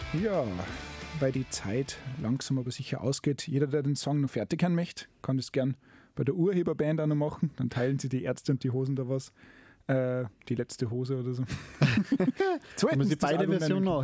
Ja, weil die Zeit langsam aber sicher ausgeht. Jeder, der den Song noch fertig hören möchte, kann das gern bei der Urheberband auch noch machen. Dann teilen sie die Ärzte und die Hosen da was. Die letzte Hose oder so. Haben wir sie beide Versionen noch?